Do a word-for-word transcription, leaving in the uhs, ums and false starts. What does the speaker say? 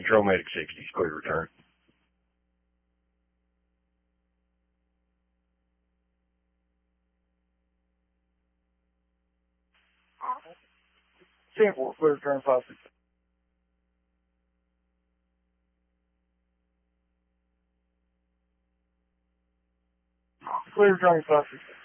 Control Medic sixty, clear to return. ten four, clear to return five six. Clear to return five six.